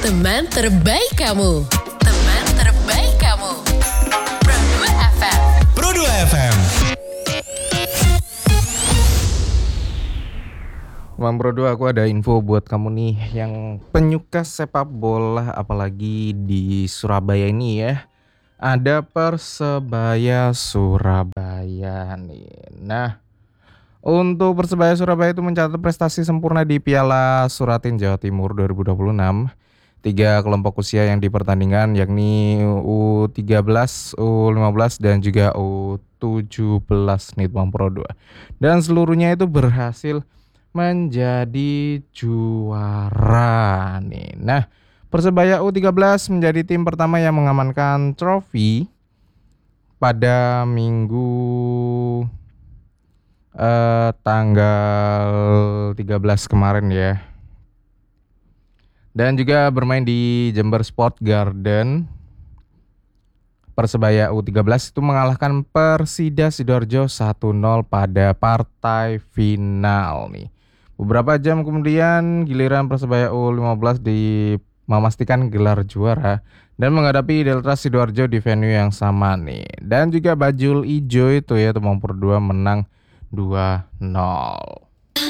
Teman terbaik kamu. Teman terbaik kamu. Pro 2 FM. Pro 2 FM. Mam Bro 2, aku ada info buat kamu nih yang penyuka sepak bola, apalagi di Surabaya ini ya. Ada Persebaya Surabaya nih. Nah, untuk Persebaya Surabaya itu mencatat prestasi sempurna di Piala Suratin Jawa Timur 2026. 3 kelompok usia yang dipertandingkan yakni U13, U15 dan juga U17 nih Mam Bro 2. Dan seluruhnya itu berhasil menjadi juara nih. Nah, Persebaya U13 menjadi tim pertama yang mengamankan trofi pada minggu tanggal 13 kemarin ya. Dan juga bermain di Jember Sport Garden. Persebaya U13 itu mengalahkan Persida Sidoarjo 1-0 pada partai final nih. Beberapa jam kemudian giliran Persebaya U15 memastikan gelar juara dan menghadapi Delta Sidoarjo di venue yang sama nih. Dan juga Bajul Ijo itu ya Teman Perdua menang 2-0.